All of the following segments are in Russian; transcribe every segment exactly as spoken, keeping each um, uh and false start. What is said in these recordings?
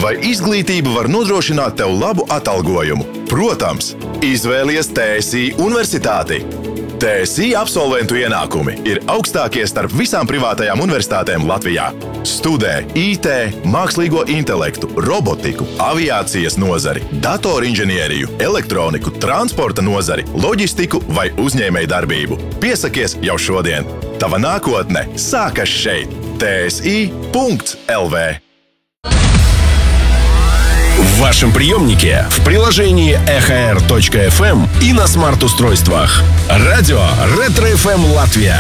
Vai izglītība var nodrošināt tev labu atalgojumu? Protams, izvēlies T S I universitāti. T S I absolventu ienākumi ir augstākie starp visām privātajām universitātēm Latvijā. Studē I T, mākslīgo intelektu, robotiku, aviācijas nozari, datorinženieriju, elektroniku, transporta nozari, loģistiku vai uzņēmēju darbību. Piesakies jau šodien! Tava nākotne sākas šeit! T S I punkts L V. В вашем приемнике, в приложении эхо эр точка эф эм и на смарт-устройствах. Радио Ретро эф эм Латвия.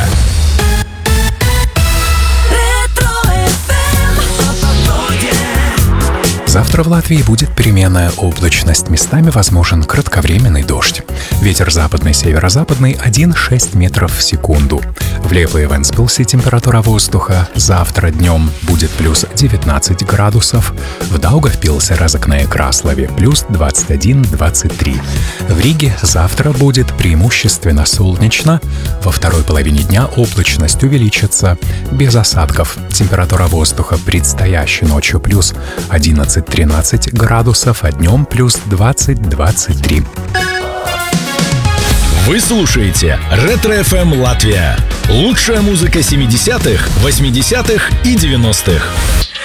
Завтра в Латвии будет переменная облачность. Местами возможен кратковременный дождь. Ветер западный, северо-западный один и шесть метров в секунду. В Лепо и Вентспилсе температура воздуха завтра днем будет плюс девятнадцать градусов. В Даугавпилсе, Разокне и Краслове плюс двадцать один - двадцать три. В Риге завтра будет преимущественно солнечно. Во второй половине дня облачность увеличится без осадков. Температура воздуха предстоящей ночью плюс одиннадцать - тринадцать градусов, а днем плюс двадцать - двадцать три. Вы слушаете Ретро эф эм Латвия. Лучшая музыка семидесятых, восьмидесятых и девяностых.